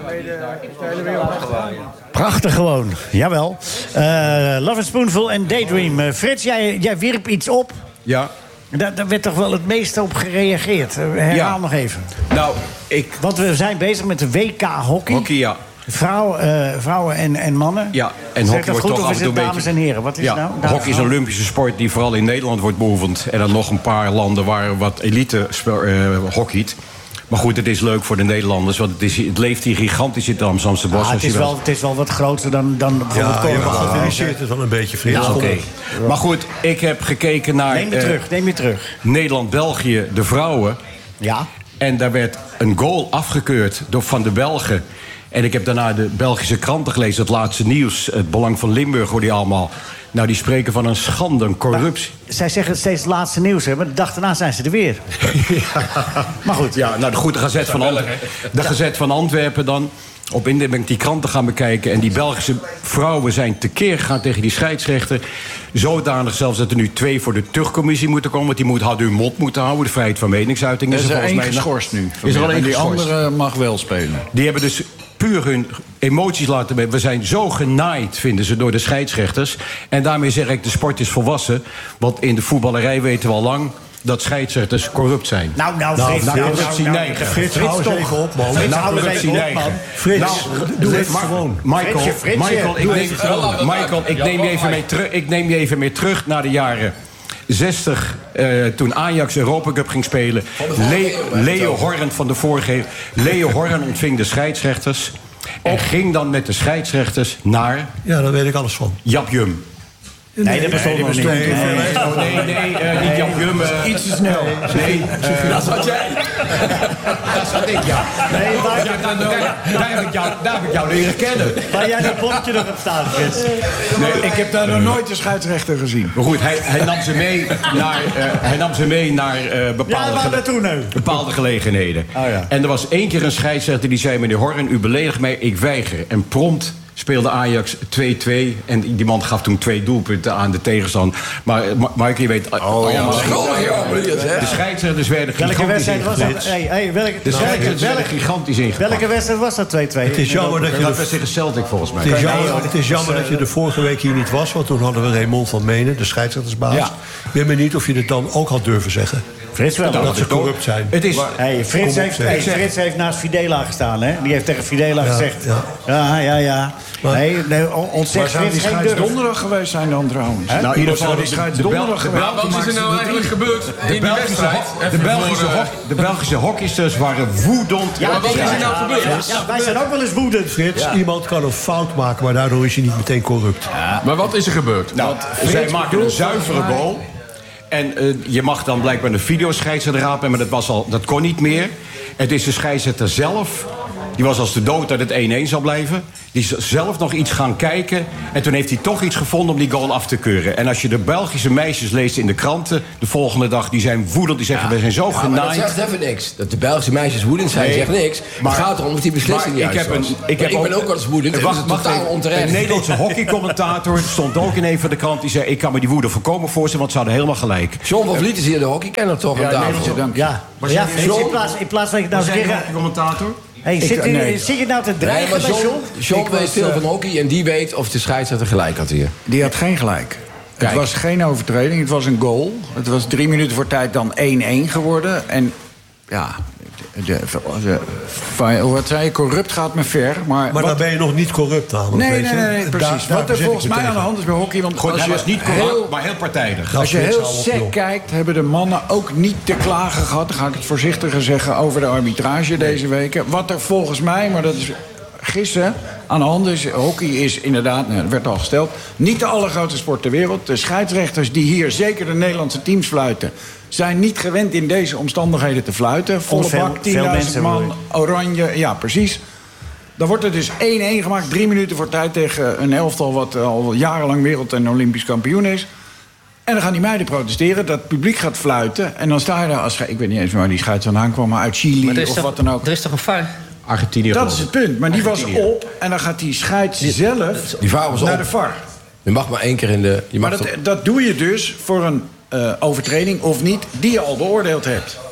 Prachtig gewoon, jawel. Love and Spoonful en Daydream. Frits, jij wierp iets op. Ja. Daar werd toch wel het meeste op gereageerd. Herhaal nog even. Nou, Want we zijn bezig met de WK hockey. Hockey, ja. Vrouwen en mannen. Ja, en hockey wordt toch af en toe een beetje... dames en heren, wat is het nou? Hockey is een Olympische sport die vooral in Nederland wordt beoefend. En dan nog een paar landen waar wat elite hockeyt. Maar goed, het is leuk voor de Nederlanders. Want het leeft hier gigantisch in het Amsterdamse bos. Het is wel wat groter dan bijvoorbeeld korfbal. Je bagatelliseert het wel een beetje, Frits. Ja, oké. Maar goed, ik heb gekeken naar... Neem je terug. Nederland-België, de vrouwen. Ja. En daar werd een goal afgekeurd van de Belgen. En ik heb daarna de Belgische kranten gelezen, het laatste nieuws. Het Belang van Limburg, hoor die allemaal. Nou, die spreken van een schande, een corruptie. Maar zij zeggen het steeds het laatste nieuws, hè? Maar de dag daarna zijn ze er weer. Maar goed. Ja, nou, de Gazet van Antwerpen dan. Op internet ben ik die kranten gaan bekijken. En die Belgische vrouwen zijn tekeer gegaan tegen die scheidsrechter. Zodanig zelfs dat er nu 2 voor de tuchtcommissie moeten komen. Want die had hun mond moeten houden. De vrijheid van meningsuiting is er volgens mij geschorst nu. Is er al één die geschorst. andere mag wel spelen. Die hebben dus puur hun emoties laten mee. We zijn zo genaaid, vinden ze, door de scheidsrechters. En daarmee zeg ik, de sport is volwassen. Want in de voetballerij weten we al lang dat scheidsrechters corrupt zijn. Frits, neigen. Frits, hou eens even op, man. Frits, doe het gewoon. Michael, ik neem je even mee terug naar de jaren 60, toen Ajax Europa Cup ging spelen. Leo Horren van de vorige... Leo Horren ontving de scheidsrechters. En ging dan met de scheidsrechters naar... Ja, daar weet ik alles van. Jap Jum. Nee, dat bestond nog niet. Nee, niet Jap Jum. Iets te snel. Nee, dat zat jij. Dat zat ik, ja. Nee, daar heb ik jou leren kennen. waar jij dat bordje nog hebt staan, Frits. Nee, ik heb daar nog nooit een scheidsrechter gezien. Maar goed, hij nam ze mee naar bepaalde gelegenheden. Oh, ja. En er was 1 keer een scheidsrechter die zei... meneer Horren, u beledigt mij, ik weiger. En prompt speelde Ajax 2-2. En die man gaf toen 2 doelpunten aan de tegenstander. Maar Mike, je weet... de scheidsrechters werden Welke wedstrijd was dat? De scheidsrechters werden gigantisch ingepakt. Welke wedstrijd was dat, 2-2? Het is jammer dat je... Dat was tegen Celtic, volgens mij. Het is jammer dat je de vorige week hier niet was... want toen hadden we Raymond van Menen, de scheidsrechtersbaas. Ja. Ik weet me niet of je het dan ook had durven zeggen. Frits wel. Dat ze corrupt zijn. Het is... Frits heeft naast Fidela gestaan, hè? Die heeft tegen Fidela gezegd... Ja. Ontzettend zou die scheids donderdag geweest zijn dan trouwens? Nou, in ieder geval die scheids donderdag geweest. Wat is er nou eigenlijk gebeurd in de wedstrijd? De Belgische hockeysters waren woedend. Ja, wat is er nou gebeurd? Ja, wij zijn ook wel eens woedend. Frits, iemand kan een fout maken... maar daardoor is hij niet meteen corrupt. Maar wat is er gebeurd? Nou, zij maken een zuivere goal. En je mag dan blijkbaar de videoscheidsrechter rapen... maar dat kon niet meer. Het is de scheidsrechter zelf... Die was als de dood dat het 1-1 zou blijven. Die is zelf nog iets gaan kijken. En toen heeft hij toch iets gevonden om die goal af te keuren. En als je de Belgische meisjes leest in de kranten... de volgende dag, die zijn woedend. Die zeggen, we zijn zo genaaid. Maar dat zegt even niks. Dat de Belgische meisjes woedend zijn, zegt niks. Maar het gaat erom of die beslissing juist was. Ik ben ook wel eens woedend. En dat is totaal onterecht. Een Nederlandse hockeycommentator stond ook in een van de kranten. Die zei, ik kan me die woede voorkomen voorstellen... want ze hadden helemaal gelijk. John van Vliet is hier de hockeykenner toch aan tafel. Ja, in plaats van je nou zeggen... commentator? Hey, zit je nou te dreigen bij John? John weet veel van hockey en die weet of de scheidsrechter gelijk had hier. Die had geen gelijk. Het was geen overtreding, het was een goal. Het was 3 minuten voor tijd dan 1-1 geworden. En ja... wat zei je, corrupt gaat me ver. Maar dan ben je nog niet corrupt namelijk. Nee, precies. Wat er volgens mij aan de hand is bij hockey... Want goed, hij was niet corrupt, maar heel partijdig. Als je heel sec kijkt, hebben de mannen ook niet te klagen gehad... dan ga ik het voorzichtiger zeggen over de arbitrage deze weken. Wat er volgens mij, maar dat is gissen, aan de hand is... hockey is inderdaad, dat werd al gesteld... niet de allergrootste sport ter wereld. De scheidsrechters die hier zeker de Nederlandse teams fluiten... zijn niet gewend in deze omstandigheden te fluiten. Volle bak, 10.000 man, oranje, ja precies. Dan wordt er dus 1-1 gemaakt, 3 minuten voor tijd... tegen een elftal wat al jarenlang wereld- en olympisch kampioen is. En dan gaan die meiden protesteren, dat publiek gaat fluiten... en dan sta je daar als... ik weet niet eens waar die scheids vandaan kwam... maar uit Chili of wat dan ook. Er is toch een VAR? Argentinië. Dat is het punt, maar die was op... en dan gaat die scheids zelf die VAR was naar op. de VAR. Je mag maar 1 keer in de... Dat doe je dus voor een overtreding of niet... die je al beoordeeld hebt.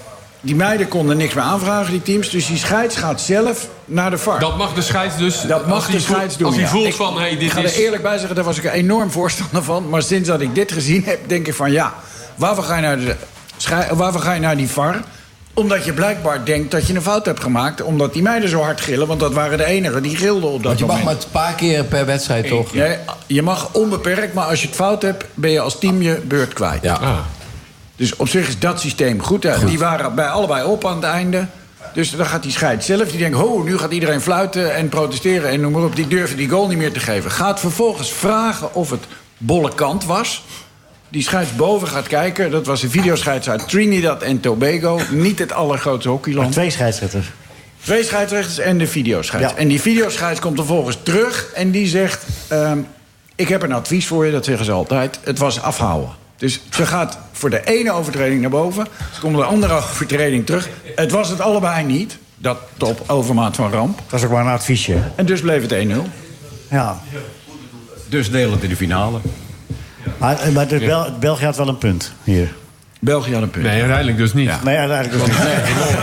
die meiden konden niks meer aanvragen, die teams. Dus die scheids gaat zelf naar de VAR. Dat mag de scheids dus... Dat mag de scheids doen, Als hij voelt van... Hey, ik ga er eerlijk bij zeggen, daar was ik een enorm voorstander van. Maar sinds dat ik dit gezien heb, denk ik van... ja, waarvoor ga je naar die VAR? Omdat je blijkbaar denkt dat je een fout hebt gemaakt. Omdat die meiden zo hard gillen. Want dat waren de enigen die gilden op dat moment. Want je mag maar een paar keer per wedstrijd, toch? Nee, je mag onbeperkt, maar als je het fout hebt... ben je als team je beurt kwijt. Ja. Dus op zich is dat systeem goed. Die waren bij allebei op aan het einde. Dus dan gaat die scheids zelf. Die denkt, nu gaat iedereen fluiten en protesteren en noem maar op. Die durven die goal niet meer te geven. Gaat vervolgens vragen of het bolle kant was. Die scheids boven gaat kijken. Dat was een videoscheids uit Trinidad en Tobago. Niet het allergrootste hockeyland. Maar 2 scheidsrechters. 2 scheidsrechters en de videoscheids. Ja. En die videoscheids komt vervolgens terug en die zegt... ik heb een advies voor je, dat zeggen ze altijd. Het was afhouden. Dus ze gaat voor de ene overtreding naar boven. Ze komt de andere overtreding terug. Het was het allebei niet. Dat op overmaat van ramp. Dat is ook maar een adviesje. En dus bleef het 1-0. Ja. Dus deel het in de finale. Maar België had wel een punt hier. België had een punt. Nee, uiteindelijk dus niet. Ja. Nee, uiteindelijk dus niet.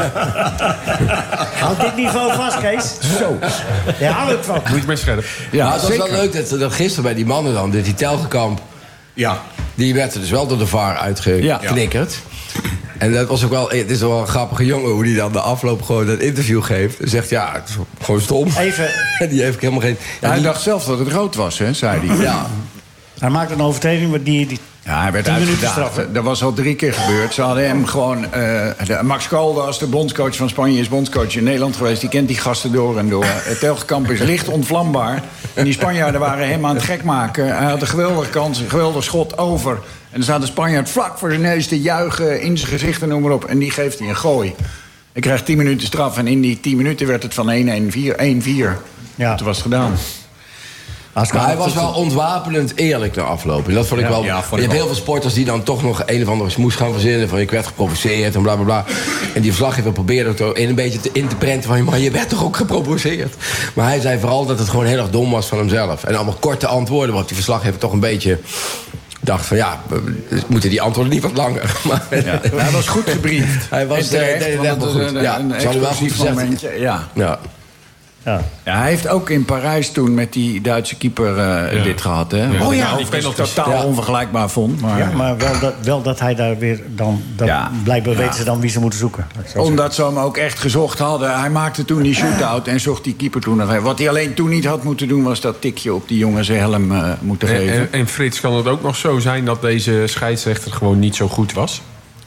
Houd dit niveau vast, Kees. Zo. Ja, hou het van. Moet je maar scherp. Ja, het was wel leuk dat gisteren bij die mannen dan... die Telgekamp, Ja. die werd er dus wel door de VAR uitgeknikkerd. En dat was ook wel... Het is wel een grappige jongen hoe die dan de afloop gewoon dat interview geeft. En zegt, ja, het is gewoon stom. Even. Die heeft helemaal geen... Hij dacht zelf dat het rood was, hè, zei hij. Ja. Hij maakte een overtreding, maar die Ja, hij werd 10 minuten uitgedaagd. straf. Dat was al 3 keer gebeurd. Ze hadden hem gewoon... Max Caldas, de bondscoach van Spanje, is bondscoach in Nederland geweest. Die kent die gasten door en door. Het Telgekamp is licht ontvlambaar. En die Spanjaarden waren hem aan het gek maken. Hij had een geweldige kans, een geweldig schot over. En dan staat de Spanjaard vlak voor zijn neus te juichen, in zijn gezicht en noem maar op. En die geeft hij een gooi. Hij krijgt 10 minuten straf en in die 10 minuten werd het van 1-4. Ja. Toen was het gedaan. Maar hij was wel ontwapenend eerlijk na afloop. En dat vond ik wel... Ja, je hebt heel veel sporters die dan toch nog een of andere smoes gaan verzinnen... van ik werd geprovoceerd en bla bla bla. En die verslaggever probeerde het ook een beetje in te prenten van... maar je werd toch ook geprovoceerd? Maar hij zei vooral dat het gewoon heel erg dom was van hemzelf. En allemaal korte antwoorden, waarop die verslaggever toch een beetje... dacht van moeten die antwoorden niet wat langer? Maar, Hij was goed gebriefd. Hij was helemaal goed. Zou wel goed gezegd. Ja. Ja, hij heeft ook in Parijs toen met die Duitse keeper dit gehad. Hè? Ja. Wat Ja, ik die penalties. totaal onvergelijkbaar vond. Maar, Ja, maar wel dat hij daar weer dan... Blijkbaar weten ze dan wie ze moeten zoeken. Omdat ze hem ook echt gezocht hadden. Hij maakte toen die shootout en zocht die keeper toen nog even. Wat hij alleen toen niet had moeten doen... was dat tikje op die jongen zijn helm moeten geven. En Frits, kan het ook nog zo zijn dat deze scheidsrechter gewoon niet zo goed was?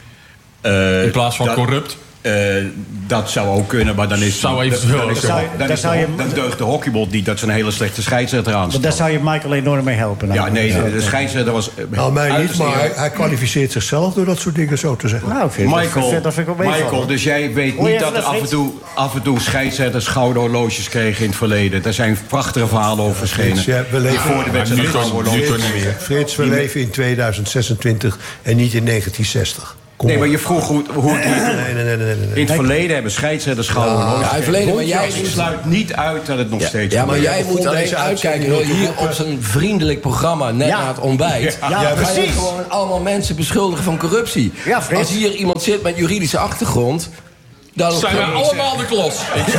In plaats van corrupt? Dat zou ook kunnen, maar dan is... Zou eventueel Dan deugt de hockeybond niet dat ze een hele slechte scheidsrechter aanstellen. Daar zou je Michael enorm mee helpen. Ja, nee, de scheidsrechter was... Nou, mij niet, maar hij kwalificeert zichzelf door dat soort dingen zo te zeggen. Nou, Michael, dus jij weet niet dat er af en toe scheidsrechters schouderhorloges kregen in het verleden. Er zijn prachtige verhalen over verschenen. We leven voor de wedstrijd Frits, we leven in 2026 en niet in 1960. Nee, maar je vroeg hoe het in het verleden hebben scheidsrechters schouderhorloges. Ja, in het verleden, maar jij sluit niet uit dat het nog steeds... Ja, maar jij moet alleen uitkijken. Hier op zo'n vriendelijk programma, net na het ontbijt... Ja, ga je gewoon allemaal mensen beschuldigen van corruptie. Ja, Frits. Als hier iemand zit met juridische achtergrond... dan zijn wij allemaal de klos.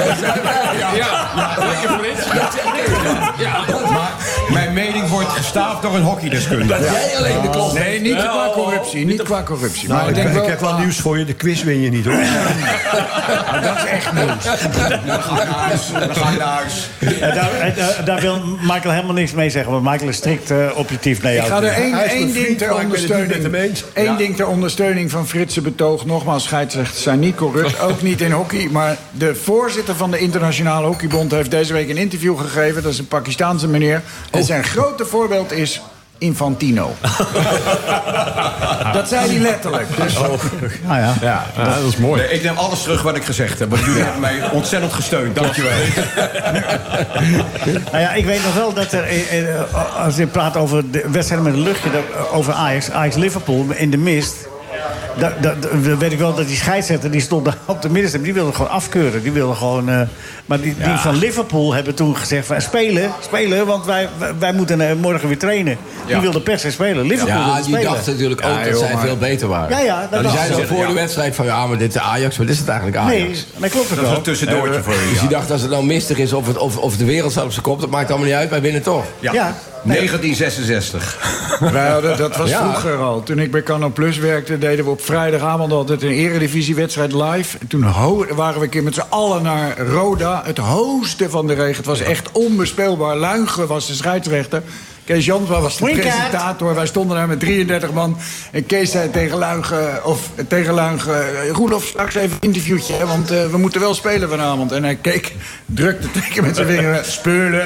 Lekker Frits. Maar mijn mening wordt gestaafd door een hockeydeskundige. Jij alleen de klos. Nee, niet qua corruptie. Niet qua corruptie. Nou, Maar ik denk heb wel nieuws voor je. De quiz win je niet, hoor. dat is echt nieuws. Dan ga je naar huis. Daar wil Michael helemaal niks mee zeggen. Want Michael is strikt objectief naar Ik jou. ga er Hij is één mijn ding vriend, ter maar ik ben het niet met hem ondersteuning. eens. Eén ding ter ondersteuning van Fritse betoog. Nogmaals, scheidsrechters zijn niet corrupt. Ook niet in hockey. Maar de voorzitter van de Internationale Hockeybond heeft deze week een interview gegeven. Dat is een Pakistaanse meneer. En zijn grote voorbeeld is Infantino. Dat zei hij letterlijk. Dus, Ja. Dat is mooi. Nee, ik neem alles terug wat ik gezegd heb. Want jullie hebben mij ontzettend gesteund. Dankjewel. Nou ja, ik weet nog wel dat er... als je praat over de wedstrijd met een luchtje... over Ajax Liverpool in de mist... weet ik wel dat die scheidsrechter... die stond daar op de middenstip, die wilde gewoon afkeuren. Die wilde gewoon... maar die van Liverpool hebben toen gezegd... van, spelen, want wij moeten morgen weer trainen. Die wilde per se spelen. Liverpool wilde spelen. Die dachten natuurlijk ook dat zij veel beter waren. Die zeiden voor de wedstrijd van... maar dit is Ajax, wat is het eigenlijk Ajax? Nee, klopt het wel. Dat is een tussendoortje voor je. Dus die dacht, als het nou mistig is of de wereld staat op zijn kop... dat maakt allemaal niet uit, wij winnen toch. Ja. 1966. Dat was vroeger al. Toen ik bij Canal Plus werkte, deden we op vrijdagavond altijd een eredivisiewedstrijd live. En toen waren we een keer met z'n allen naar Roda. Het hoogste van de regen. Het was echt onbespeelbaar. Luigen was de scheidsrechter. Kees Jansma was de presentator. Wij stonden daar met 33 man. En Kees zei tegen Luigen... Roelof, straks even een interviewtje, hè, want we moeten wel spelen vanavond. En hij drukte teken met zijn vinger, speulen.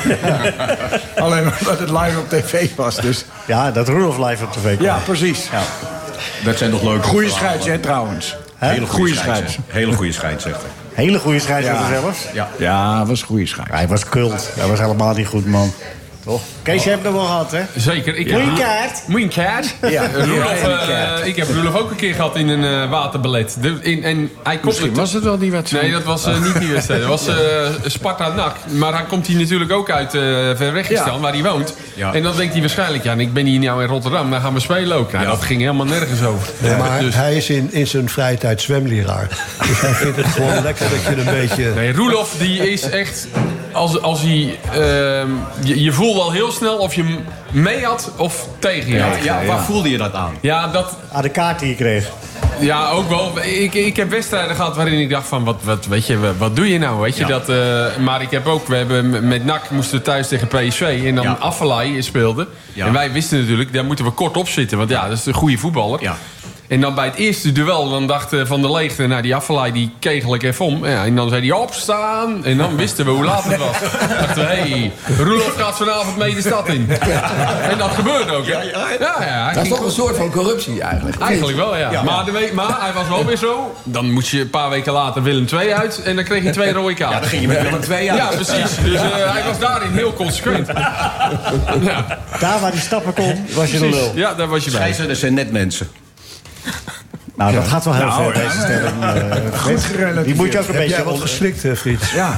Alleen omdat het live op tv was. Dus. Ja, dat Roelof live op tv kwam. Ja, precies. Ja. Dat zijn nog leuke goeie scheids, hè, trouwens. Hele goede scheids. Hele goede scheidsrechter. Hele goede scheidsrechter zelfs? Ja, was een goede scheids. Hij was kult. Hij was helemaal niet goed, man. Toch? Kees, je hebt hem wel gehad, hè? Zeker. Moet je een kaart? Ja. Ik heb Roelof ook een keer gehad in een waterballet. Misschien was het wel die wedstrijd. Nee, dat was niet die wedstrijd. Dat was Sparta-NAC. Maar dan komt hij natuurlijk ook uit Verwegistan, waar hij woont. Ja. En dan denkt hij waarschijnlijk... ja, ik ben hier nou in Rotterdam, dan gaan we spelen ook. Nou, dat ging helemaal nergens over. Ja, maar hij is in zijn vrije tijd zwemleraar. Dus hij vindt het gewoon lekker dat je een beetje... Nee, Roelof die is echt... Als hij... je voelt al heel snel of je hem mee had of tegen je had. Ja, waar voelde je dat aan? Ja, dat... Aan de kaart die je kreeg. Ja, ook wel. Ik heb wedstrijden gehad waarin ik dacht van... wat doe je nou? Weet je, dat, maar ik heb ook... We hebben met NAC moesten we thuis tegen PSV. En dan Afellay speelde. Ja. En wij wisten natuurlijk, daar moeten we kort op zitten. Want dat is een goede voetballer. Ja. En dan bij het eerste duel, dan dacht Van der Leegte... nou, die Afellay, die kegel ik even om. Ja, en dan zei hij, opstaan. En dan wisten we hoe laat het was. Dachten we, hey, Roelof gaat vanavond mee de stad in. En dat gebeurde ook, hè? Ja, dat is toch een soort van corruptie, eigenlijk? Eigenlijk wel, ja. Maar hij was wel weer zo. Dan moest je een paar weken later Willem II uit. En dan kreeg je 2 rode kaarten. Ja, dan ging je met Willem II uit. Ja, precies. Dus hij was daarin heel consequent. Ja. Daar waar die stappen kon, was je de lul. Ja, daar was je bij. Scheidsrechters zijn net mensen. Nou, dat gaat wel heel ver, deze stelling. Goed gerelateerd. Die moet je ook een beetje... Heb jij wat geslikt, Frits? Ja.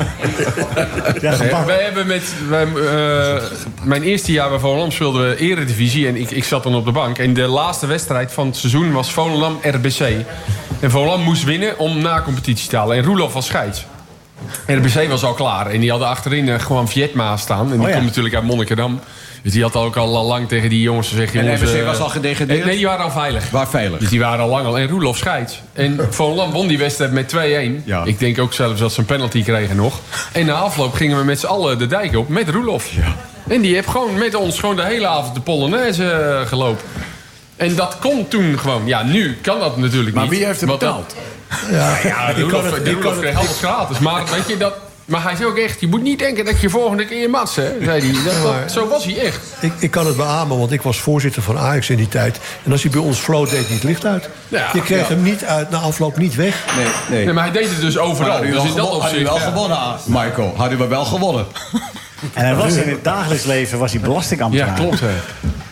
Wij hebben mijn eerste jaar bij Volendam speelden we Eredivisie. En ik zat dan op de bank. En de laatste wedstrijd van het seizoen was Volendam-RBC. En Volendam moest winnen om na competitie te halen. En Roelof was scheids. RBC was al klaar. En die hadden achterin gewoon Vietma staan. En die komt natuurlijk uit Monnikendam. Dus die had ook al lang tegen die jongens gezegd... En RBC was al gedegradeerd? Nee, die waren al veilig. Waar veilig? Dus die waren al lang al. En Roelof scheids. En Volendam won die wedstrijd met 2-1. Ja. Ik denk ook zelfs dat ze een penalty kregen nog. En na afloop gingen we met z'n allen de dijk op met Roelof. Ja. En die heeft gewoon met ons gewoon de hele avond de Polonaise gelopen. En dat kon toen gewoon. Ja, nu kan dat natuurlijk niet. Maar wie heeft het betaald? Roelof kreeg alles gratis. Maar weet je dat... Maar hij zei ook echt, je moet niet denken dat je volgende keer mats, hè? Zei hij. Zo was hij echt. Ik kan het beamen, want ik was voorzitter van Ajax in die tijd. En als hij bij ons floot, deed hij het licht uit. Ja, je kreeg hem niet uit, na afloop niet weg. Nee, maar hij deed het dus overal. Had hij wel gewonnen, Michael. Hadden we wel gewonnen. En hij was in het dagelijks leven was hij belastingambtenaar. Ja, klopt, hè.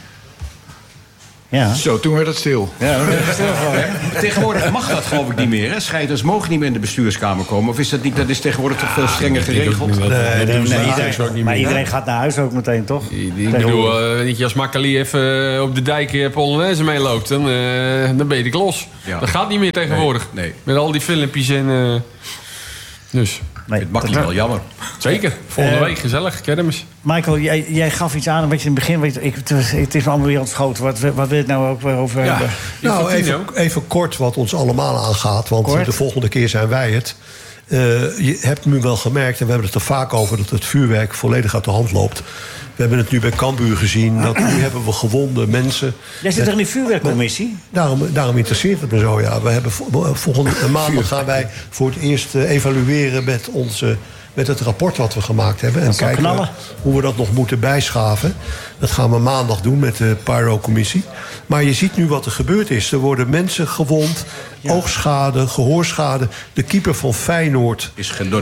Ja. Zo, toen werd het stil. Ja, tegenwoordig mag dat geloof ik niet meer. Hè? Scheiders mogen niet meer in de bestuurskamer komen. Of is dat niet? Dat is tegenwoordig toch veel strenger geregeld? Maar iedereen gaat naar huis ook meteen, toch? Ik bedoel, als Makkeli even op de dijk Polonaise meeloopt, dan ben je de klos. Ja. Dat gaat niet meer tegenwoordig. Nee. Met al die filmpjes en... Dus... Nee, het makkelijk wel jammer. Zeker. Volgende week gezellig, kermis. Michael, jij gaf iets aan, wat je in het begin... Het is allemaal weer ontschoten. Wat wil je het nou ook weer over hebben? Nou, even kort wat ons allemaal aangaat. Want de volgende keer zijn wij het. Je hebt nu wel gemerkt, en we hebben het er vaak over... dat het vuurwerk volledig uit de hand loopt. We hebben het nu bij Cambuur gezien. Dat nu hebben we gewonde mensen. Jij zit toch in die vuurwerkcommissie? Daarom interesseert het me zo, ja. We hebben volgende maandag gaan wij voor het eerst evalueren met onze met het rapport wat we gemaakt hebben. En kijken hoe we dat nog moeten bijschaven. Dat gaan we maandag doen met de Pyro-commissie. Maar je ziet nu wat er gebeurd is. Er worden mensen gewond, oogschade, gehoorschade. De keeper van Feyenoord is door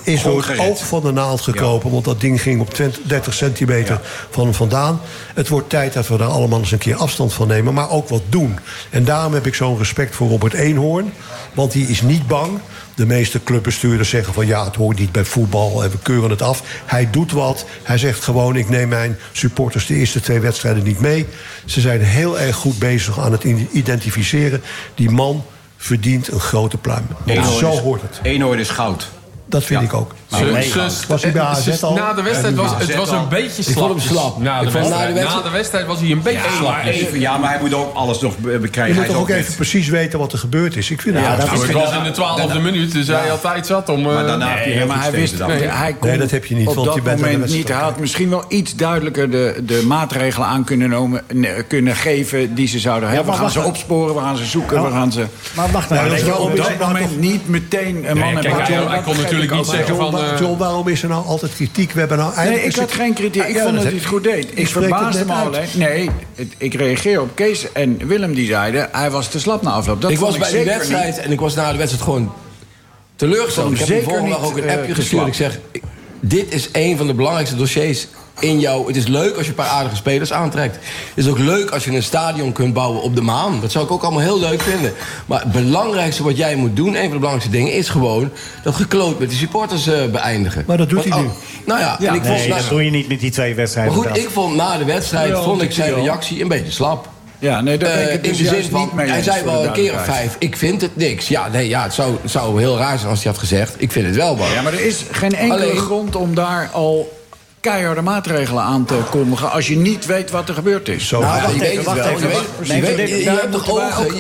het oog van de naald gekropen. Want dat ding ging op 30 centimeter van hem vandaan. Het wordt tijd dat we daar allemaal eens een keer afstand van nemen. Maar ook wat doen. En daarom heb ik zo'n respect voor Robert Eenhoorn. Want die is niet bang. De meeste clubbestuurders zeggen van het hoort niet bij voetbal en we keuren het af. Hij doet wat. Hij zegt gewoon, ik neem mijn supporters de eerste 2 wedstrijden niet mee. Ze zijn heel erg goed bezig aan het identificeren. Die man verdient een grote pluim. Zo hoort het. Eenhoorn is goud. Dat vind ik ook. Was hij bij AZ al? Na de wedstrijd was een beetje slap. Ik vond hem slap. Na de wedstrijd was hij een beetje slap. Ja, maar hij moet ook alles nog bekrijgen. Je moet toch ook even precies weten wat er gebeurd is. Ik vind het was in de 12e minuut, dus hij had tijd zat om... Maar daarna hij wist... Nee, dat heb je niet. Op dat moment niet. Hij had misschien wel iets duidelijker de maatregelen aan kunnen geven die ze zouden hebben. We gaan ze opsporen, we gaan ze zoeken, we gaan ze... Maar wacht nou. Op dat moment niet meteen een man en hij kon natuurlijk niet zeggen van... John, waarom is er nou altijd kritiek? We hebben nou nee, ik had geen kritiek. Ik vond dat hij het goed deed. Ik verbaasde me alleen. Nee, ik reageer op Kees en Willem die zeiden... hij was te slap na afloop. Ik was bij die wedstrijd en ik was na de wedstrijd gewoon teleurgesteld. Ik heb de volgende dag ook een appje gestuurd. Ik zeg, dit is een van de belangrijkste dossiers in jou. Het is leuk als je een paar aardige spelers aantrekt. Het is ook leuk als je een stadion kunt bouwen op de maan. Dat zou ik ook allemaal heel leuk vinden. Maar het belangrijkste wat jij moet doen, een van de belangrijkste dingen, is gewoon dat gekloot met de supporters beëindigen. Maar dat doet hij nu. Nou ja, en ik vond, dat doe je niet met die 2 wedstrijden. Maar goed, ik vond na de wedstrijd zijn reactie een beetje slap. Ja, nee, daar ben ik het dus in de zin van, niet mee. Hij zei wel een keer of 5, ik vind het niks. Het zou heel raar zijn als hij had gezegd, ik vind het wel wat. Ja, maar er is geen enkele grond om daar al keiharde maatregelen aan te kondigen als je niet weet wat er gebeurd is. Je hebt toch ogen,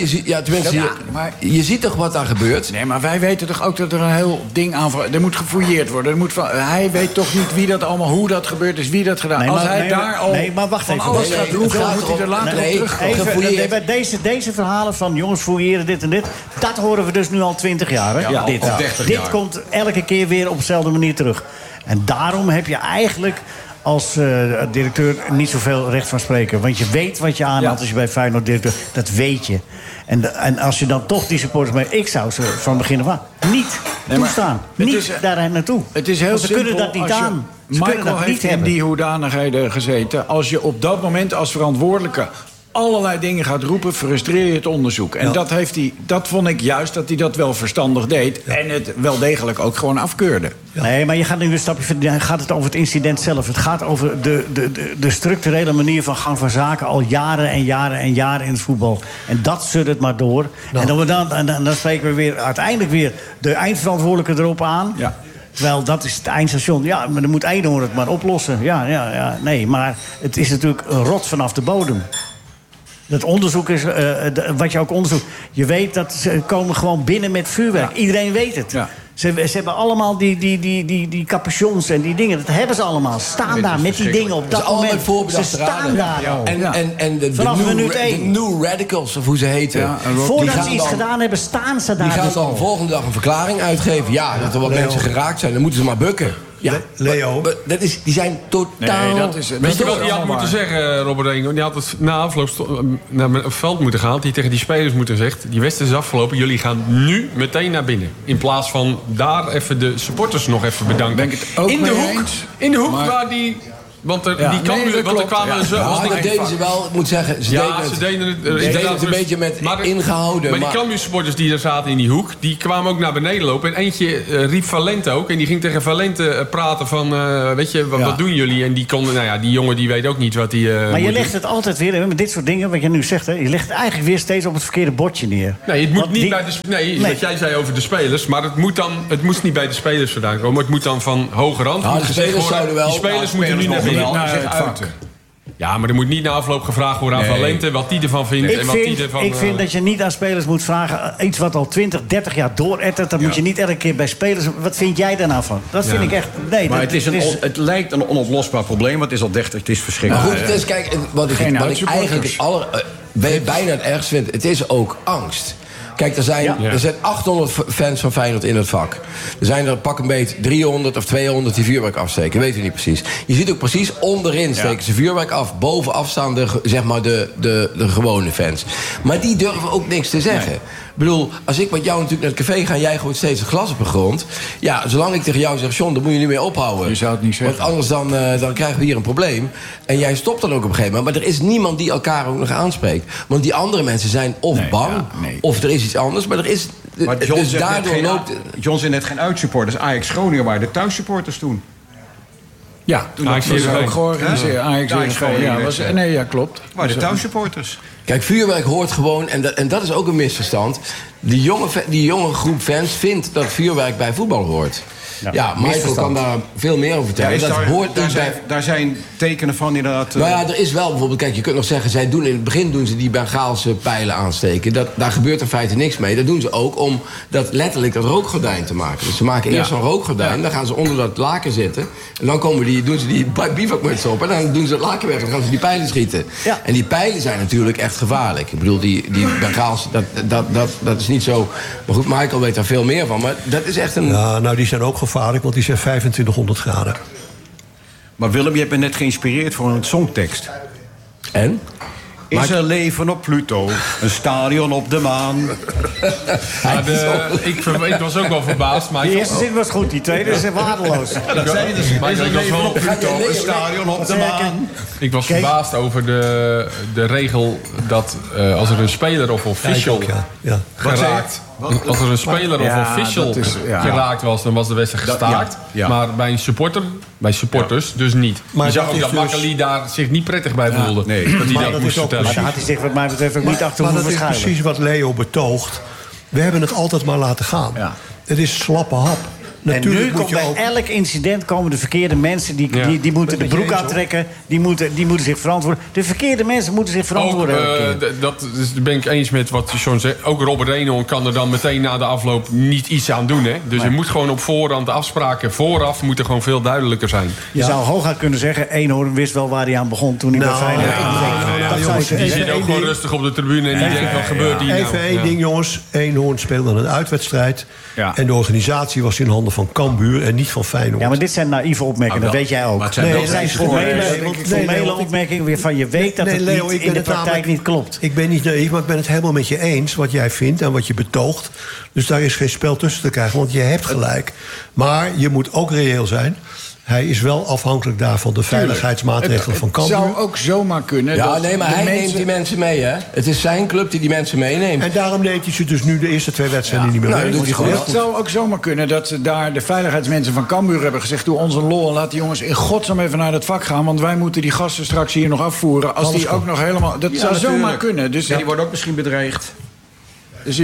je ziet toch wat daar gebeurt? Nee, maar wij weten toch ook dat er een heel ding aan... Er moet gefouilleerd worden. Hij weet toch niet wie dat allemaal, hoe dat gebeurd is, wie dat gedaan. Als hij daar al van alles gaat doen, dan moet hij er later op terugkomen. Deze verhalen van jongens fouilleren dit en dit, dat horen we dus nu al 20 jaar. Hè? Ja, dit komt elke keer weer op dezelfde manier terug. En daarom heb je eigenlijk als directeur niet zoveel recht van spreken. Want je weet wat je aanhaalt als je bij Feyenoord directeur... dat weet je. En als je dan toch die supporters mee... Ik zou ze van begin af aan niet toestaan. Niet daar naartoe. Het is heel simpel. Ze kunnen dat niet aan. Michael heeft in die hoedanigheden gezeten. Als je op dat moment als verantwoordelijke allerlei dingen gaat roepen, frustreer je het onderzoek. En dat vond ik juist dat hij dat wel verstandig deed. Ja. En het wel degelijk ook gewoon afkeurde. Ja. Nee, maar je gaat nu een stapje verder. Dan gaat het over het incident zelf. Het gaat over de structurele manier van gang van zaken al jaren en jaren en jaren in het voetbal. En dat zut het maar door. Nou. En dan spreken we weer uiteindelijk weer de eindverantwoordelijke erop aan. Ja. Terwijl dat is het eindstation. Ja, maar dan moet Eenhoorn het maar oplossen. Ja. Nee, maar het is natuurlijk een rot vanaf de bodem. Dat onderzoek is wat je ook onderzoekt. Je weet dat ze komen gewoon binnen met vuurwerk. Ja. Iedereen weet het. Ja. Ze hebben allemaal die capuchons en die dingen. Dat hebben ze allemaal. Staan daar met die dingen op dat moment. Ze staan daar al. En de New Radicals, of hoe ze heten. Ja, voordat ze iets gedaan hebben, staan ze daar. Die gaan dan volgende dag een verklaring uitgeven. Ja, dat er wat mensen geraakt zijn. Dan moeten ze maar bukken. Ja, Leo. Die zijn totaal... Nee, weet je wat hij had moeten zeggen, Robert Eenhoorn? Die had het na afloop naar het veld moeten gaan. Die tegen die spelers moeten zeggen... die wedstrijd is afgelopen, jullie gaan nu meteen naar binnen. In plaats van daar even de supporters nog even bedanken. Ben ik het ook in de hoek waar die... Want er kwamen zo... dat deden ze wel, ik moet zeggen. Ze deden het een beetje met ingehouden. Maar die Cambuur-supporters die er zaten in die hoek... die kwamen ook naar beneden lopen. En eentje riep Valente ook. En die ging tegen Valente praten van... weet je, wat doen jullie? En die konden... die jongen die weet ook niet wat hij maar je legt het altijd weer... met dit soort dingen, wat je nu zegt... Hè, je legt het eigenlijk weer steeds op het verkeerde bordje neer. Nee, het moet niet bij de... wat jij zei over de spelers... maar het moest niet bij de spelers vandaan komen. Het moet dan van hoge rand de spelers zouden wel... Die spelers moeten nu naar Ja, maar er moet niet na afloop gevraagd worden aan Valente... wat die ervan vindt Ik vind dat je niet aan spelers moet vragen... iets wat al 20, 30 jaar doorettert... dat moet je niet elke keer bij spelers... Wat vind jij daar nou van? Dat vind ik echt... Nee, maar het lijkt een onoplosbaar probleem... want het is al 30, het is verschrikkelijk. Maar goed, het is, kijk, wat ik eigenlijk bijna het ergst vind... het is ook angst. Kijk, er zijn 800 fans van Feyenoord in het vak. Er zijn er pak een beet 300 of 200 die vuurwerk afsteken. Weet u niet precies. Je ziet ook precies onderin steken ze vuurwerk af. Bovenaf staan zeg maar de gewone fans. Maar die durven ook niks te zeggen. Nee. Ik bedoel, als ik met jou natuurlijk naar het café ga... jij gooit steeds een glas op de grond. Ja, zolang ik tegen jou zeg... John, dan moet je niet meer ophouden. Je zou het niet zeggen. Want anders dan krijgen we hier een probleem. En jij stopt dan ook op een gegeven moment. Maar er is niemand die elkaar ook nog aanspreekt. Want die andere mensen zijn of bang... of er is iets anders. Maar er is... Maar John dus daardoor loopt... John zijn net geen uitsupporters. Ajax Groningen waren de thuissupporters toen. Ja, toen was ook georganiseerd. Ajax Groningen. Ja, klopt. Maar de thuissupporters. Kijk, vuurwerk hoort gewoon, en dat is ook een misverstand... Die jonge groep fans vindt dat vuurwerk bij voetbal hoort. Ja, Michael kan daar veel meer over vertellen. Daar zijn tekenen van inderdaad... Nou ja, er is wel bijvoorbeeld... Kijk, je kunt nog zeggen... in het begin doen ze die Bengaalse pijlen aansteken. Daar gebeurt in feite niks mee. Dat doen ze ook om letterlijk dat rookgordijn te maken. Dus ze maken eerst een rookgordijn. Dan gaan ze onder dat laken zitten. En dan doen ze die bivakmuts op. En dan doen ze het laken weg. En dan gaan ze die pijlen schieten. Ja. En die pijlen zijn natuurlijk echt gevaarlijk. Ik bedoel, die Bengaalse... Dat is niet zo... Maar goed, Michael weet daar veel meer van. Maar dat is echt een... Ja, nou, die zijn ook gevaarlijk, want die zijn 2500 graden. Maar Willem, je hebt me net geïnspireerd voor een songtekst. En? Is er leven op Pluto? Een stadion op de maan? Ik was ook wel verbaasd. Maar die eerste zin was goed, die tweede is waardeloos. Dat zei je dus. Is er leven op Pluto? Een stadion op de maan? Ik was verbaasd over de regel dat als er een speler of official geraakt... Als er een speler of official geraakt was, dan was de wedstrijd gestaakt. Maar bij een supporter, bij supporters, dus niet. Maar je zag ook dat Makkeli daar zich niet prettig bij voelde. Nee. Dat hij dat moest vertellen. Maar daar had hij zich wat mij betreft ook niet achter hoeven verschuilen. Maar dat is precies wat Leo betoogt. We hebben het altijd maar laten gaan. Ja. Het is slappe hap. Natuurlijk en nu komt bij elk incident komen de verkeerde mensen... die moeten de broek aantrekken, die moeten zich verantwoorden. De verkeerde mensen moeten zich verantwoorden. Dat ben ik eens met wat John zegt. Ook Robert Reenhoorn kan er dan meteen na de afloop niet iets aan doen. Hè? Dus je moet gewoon op voorhand de afspraken vooraf... moeten gewoon veel duidelijker zijn. Je zou hooguit kunnen zeggen... Eenhoorn wist wel waar hij aan begon toen hij bij Feyenoord... Die zit ook gewoon rustig op de tribune en die denkt, wat gebeurt hier nou? Even één ding, jongens. Eenhoorn speelde een uitwedstrijd. Ja. En de organisatie was in handen van Cambuur en niet van Feyenoord. Ja, maar dit zijn naïeve opmerkingen, dat weet jij ook. Het zijn formele opmerkingen waarvan je weet dat het Leo, in de praktijk niet klopt. Ik ben niet naïef, maar ik ben het helemaal met je eens... wat jij vindt en wat je betoogt. Dus daar is geen spel tussen te krijgen, want je hebt gelijk. Maar je moet ook reëel zijn... Hij is wel afhankelijk daarvan de veiligheidsmaatregelen van Cambuur. Het zou ook zomaar kunnen. Ja, nee, maar hij neemt die mensen mee, hè? Het is zijn club die mensen meeneemt. En daarom neemt hij ze dus nu de eerste 2 wedstrijden niet meer mee. Het zou ook zomaar kunnen dat ze daar de veiligheidsmensen van Cambuur hebben gezegd... doe onze lol, laat die jongens in godsnaam even naar het vak gaan... want wij moeten die gasten straks hier nog afvoeren. Als die ook nog helemaal... Dat zou zomaar kunnen. Dus die worden ook misschien bedreigd. Dus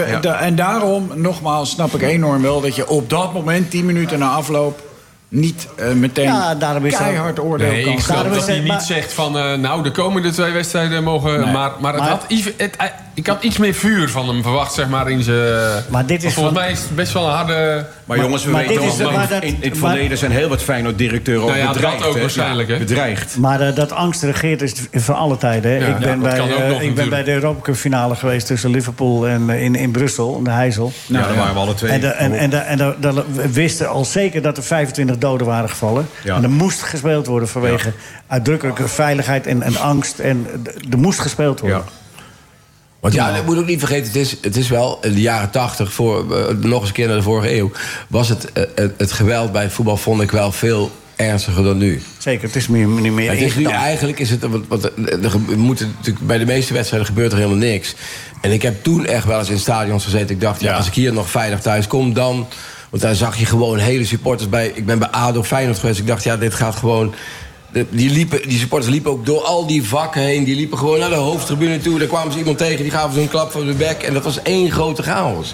en daarom, nogmaals, snap ik enorm wel... dat je op dat moment, 10 minuten na afloop... niet meteen keihard oordeel kan. Ik snap dat hij niet zegt van... nou, de komende 2 wedstrijden mogen... Nee. Maar ik had iets meer vuur van hem verwacht, zeg maar, in zijn... Maar dit is volgens mij is het best wel een harde... Maar jongens, we weten in het verleden zijn heel wat Feyenoord-directeuren ook bedreigd. Dat ook waarschijnlijk, hè? Bedreigd. Maar dat angst regeert is van alle tijden. Hè? Ik ben bij de Europa Cup finale geweest tussen Liverpool en in Brussel, in de Heysel. Nou, daar waren we alle 2. En daar wisten al zeker dat er 25 doden waren gevallen. Ja. En er moest gespeeld worden vanwege uitdrukkelijke veiligheid en angst. En er moest gespeeld worden. Ja. Want dat moet ook niet vergeten, het is wel in de jaren 80, nog eens een keer naar de vorige eeuw... was het geweld bij het voetbal, vond ik wel veel ernstiger dan nu. Zeker, het is niet meer het is nu, eigenlijk is het... natuurlijk, bij de meeste wedstrijden gebeurt er helemaal niks. En ik heb toen echt wel eens in stadions gezeten. Ik dacht, als ik hier nog veilig thuis kom, dan... Want daar zag je gewoon hele supporters bij. Ik ben bij ADO Feyenoord geweest. Ik dacht, dit gaat gewoon... Die supporters liepen ook door al die vakken heen. Die liepen gewoon naar de hoofdtribune toe. Daar kwamen ze iemand tegen, die gaven ze een klap voor de bek. En dat was één grote chaos.